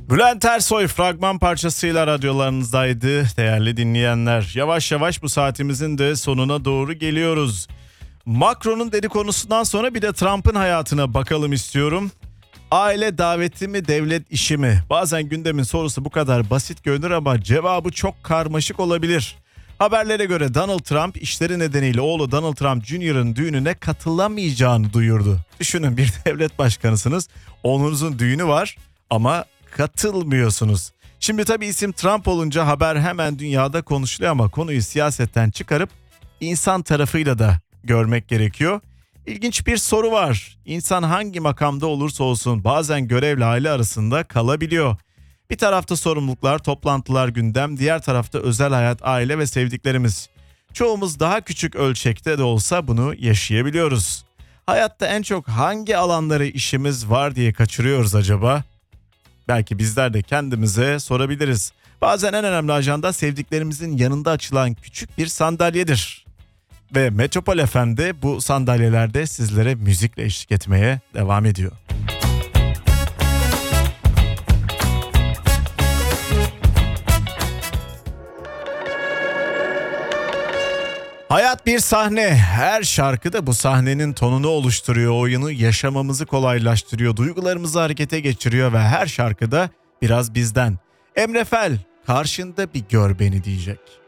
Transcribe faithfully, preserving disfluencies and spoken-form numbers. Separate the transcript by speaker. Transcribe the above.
Speaker 1: Bülent Ersoy fragman parçasıyla radyolarınızdaydı değerli dinleyenler. Yavaş yavaş bu saatimizin de sonuna doğru geliyoruz. Macron'un dedikodusundan sonra bir de Trump'ın hayatına bakalım istiyorum. Aile daveti mi, devlet işi mi? Bazen gündemin sorusu bu kadar basit görünür ama cevabı çok karmaşık olabilir. Haberlere göre Donald Trump işleri nedeniyle oğlu Donald Trump Junior'ın düğününe katılamayacağını duyurdu. Düşünün, bir devlet başkanısınız, oğlunuzun düğünü var ama katılmıyorsunuz. Şimdi tabii isim Trump olunca haber hemen dünyada konuşuluyor ama konuyu siyasetten çıkarıp insan tarafıyla da görmek gerekiyor. İlginç bir soru var. İnsan hangi makamda olursa olsun bazen görevle aile arasında kalabiliyor. Bir tarafta sorumluluklar, toplantılar, gündem, diğer tarafta özel hayat, aile ve sevdiklerimiz. Çoğumuz daha küçük ölçekte de olsa bunu yaşayabiliyoruz. Hayatta en çok hangi alanları işimiz var diye kaçırıyoruz acaba? Belki bizler de kendimize sorabiliriz. Bazen en önemli ajanda sevdiklerimizin yanında açılan küçük bir sandalyedir. Ve Metropol F M'de bu sandalyelerde sizlere müzikle eşlik etmeye devam ediyor. Hayat bir sahne. Her şarkı da bu sahnenin tonunu oluşturuyor. Oyunu yaşamamızı kolaylaştırıyor. Duygularımızı harekete geçiriyor ve her şarkıda biraz bizden. Emre Fel karşında bir gör beni diyecek.